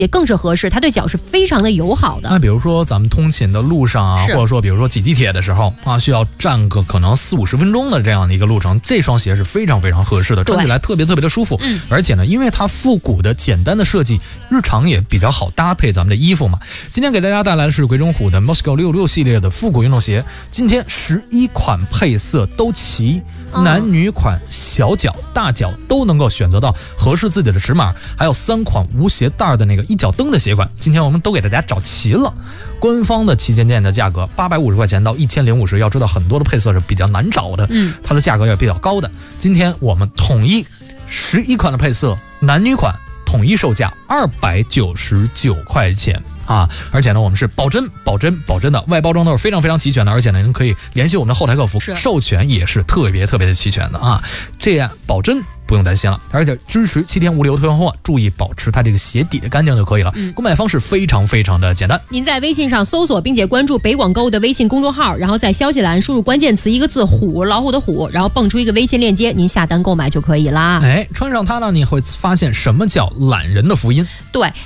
也更是合适，它对脚是非常的友好的。 那比如说咱们通勤的路上啊，或者说比如说挤地铁的时候啊，需要站个可能40-50分钟的这样的一个路程，这双鞋是非常非常合适的，穿起来特别特别的舒服。而且呢，因为它复古的简单的设计，日常也比较好搭配咱们的衣服嘛。今天给大家带来的是鬼冢虎的 Moscow 66系列的复古运动鞋，今天11款配色都齐，男女款、小脚、大脚都能够选择到合适自己的尺码，还有3款无鞋带的那个一脚蹬的鞋款，今天我们都给大家找齐了。官方的旗舰店的价格850块钱到1050，要知道很多的配色是比较难找的，它的价格也比较高的。今天我们统一11款的配色，男女款统一售价299块钱。而且呢，我们是保真的，外包装都是非常非常齐全的，而且呢，您可以联系我们的后台客服，授权也是特别特别的齐全的啊，这样保真不用担心了，而且支持7天无理由退换货，注意保持它这个鞋底的干净就可以了。购买方式非常非常的简单， 您在微信上搜索并且关注北广购物的微信公众号，然后在消息栏输入关键词一个字虎，老虎的虎，然后蹦出一个微信链接，您下单购买就可以啦。 穿上它呢，你会发现什么叫懒人的福音。 对。